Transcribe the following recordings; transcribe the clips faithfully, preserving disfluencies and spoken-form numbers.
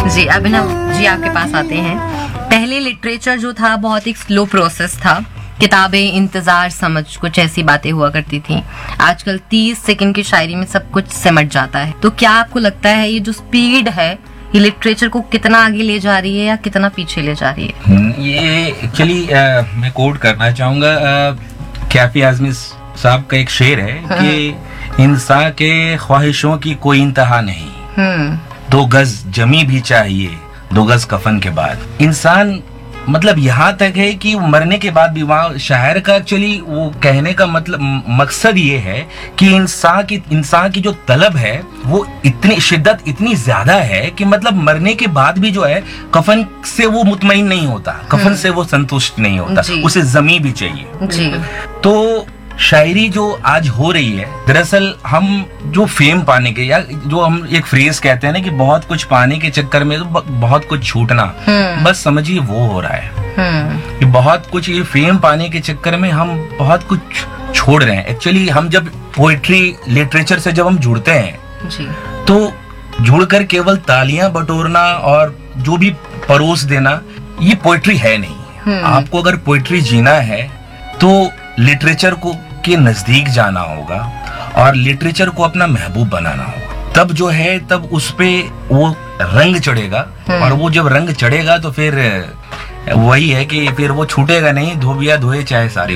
जी अभिनव जी आपके पास आते हैं। पहले लिटरेचर जो था बहुत एक स्लो प्रोसेस था, किताबें, इंतजार, समझ, कुछ ऐसी बातें हुआ करती थी। आजकल तीस सेकंड की शायरी में सब कुछ सिमट जाता है। तो क्या आपको लगता है ये जो स्पीड है ये लिटरेचर को कितना आगे ले जा रही है या कितना पीछे ले जा रही है? ये एक्चुअली मैं कोट करना चाहूंगा, कैफी आजमी साहब का एक शेर है कि इंसान के ख्वाहिशों की कोई इंतहा नहीं, दो गज जमी भी चाहिए दो गज कफन के बाद। इंसान मतलब यहाँ तक है कि मरने के बाद भी वहाँ शायर का एक्चुअली वो कहने का मतलब मकसद ये है कि इंसान की इंसान की जो तलब है वो इतनी शिद्दत इतनी ज्यादा है कि मतलब मरने के बाद भी जो है कफन से वो मुतमईन नहीं होता, कफन से वो संतुष्ट नहीं होता, उसे जमी भी चाहिए जी। तो शायरी जो आज हो रही है, दरअसल हम जो फेम पाने के या जो हम एक फ्रेज कहते हैं ना कि बहुत कुछ पाने के चक्कर में तो बहुत कुछ छूटना, बस समझिए वो हो रहा है कि बहुत कुछ ये फेम पाने के चक्कर में हम बहुत कुछ छोड़ रहे हैं। एक्चुअली हम जब पोएट्री लिटरेचर से जब हम जुड़ते हैं जी, तो जुड़कर केवल तालियां बटोरना और जो भी परोस देना ये पोएट्री है नहीं। आपको अगर पोएट्री जीना है तो लिटरेचर को के नजदीक जाना होगा और लिटरेचर को अपना महबूब बनाना होगा, तब जो है तब उस पे वो रंग चढ़ेगा। और वो जब रंग चढ़ेगा तो फिर वही है कि फिर वो छूटेगा नहीं, धोबिया धोए चाहे सारी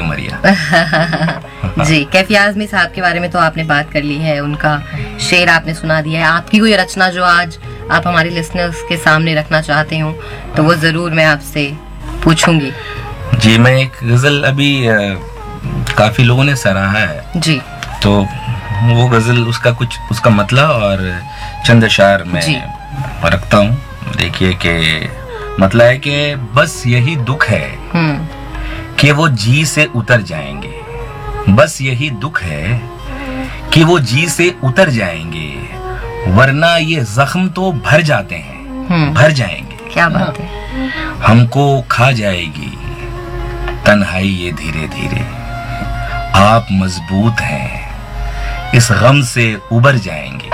उमरिया। जी कैफी आजमी साहब के बारे में तो आपने बात कर ली है, उनका शेर आपने सुना दिया है। आपकी कोई रचना जो आज आप हमारे लिसनर्स के सामने रखना चाहते हो तो वो जरूर मैं आपसे पूछूंगी। जी मैं एक गजल अभी काफी लोगों ने सराहा है जी, तो वो गजल उसका कुछ उसका मतलब और चंद अशार में रखता हूँ। देखिए कि मतलब है कि बस यही दुख है कि वो जी से उतर जाएंगे, बस यही दुख है कि वो जी से उतर जाएंगे, वरना ये जख्म तो भर जाते हैं, भर जाएंगे। क्या बात है। हमको खा जाएगी तन्हाई ये धीरे धीरे, आप मजबूत हैं इस गम से उबर जाएंगे।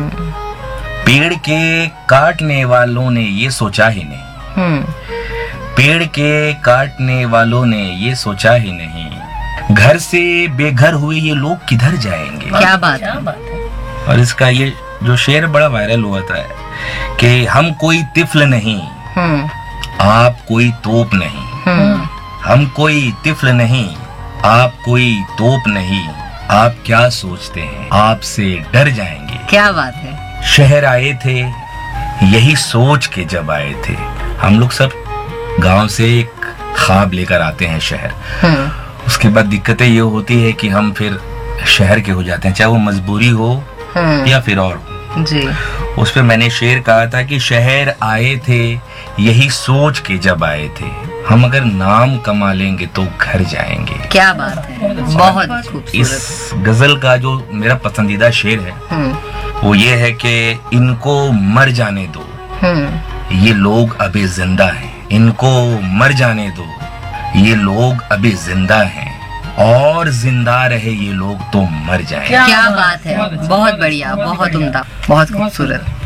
पेड़ के काटने वालों ने ये सोचा ही नहीं, पेड़ के काटने वालों ने ये सोचा ही नहीं, घर से बेघर हुए ये लोग किधर जाएंगे। क्या बात है। और इसका ये जो शेर बड़ा वायरल हुआ था कि हम कोई तिफल नहीं, आप कोई तोप नहीं, हम कोई तिफल नहीं, आप कोई तोप नहीं, आप क्या सोचते हैं आपसे डर जाएंगे। क्या बात है। शहर आए थे यही सोच के जब आए थे, हम लोग सब गांव से एक ख्वाब लेकर आते हैं शहर, उसके बाद दिक्कतें ये होती है कि हम फिर शहर के हो जाते हैं, चाहे वो मजबूरी हो या फिर और जी। उस पे मैंने शेर कहा था कि शहर आए थे यही सोच के जब आए थे, हम अगर नाम कमा लेंगे तो घर जाएंगे। क्या बात है, बहुत खूबसूरत। इस गजल का जो मेरा पसंदीदा शेर है वो ये है कि इनको मर जाने दो ये लोग अभी जिंदा हैं, इनको मर जाने दो ये लोग अभी जिंदा हैं, और जिंदा रहे ये लोग तो मर जाएंगे। क्या बात है, बहुत बढ़िया, बहुत उम्दा, बहुत खूबसूरत।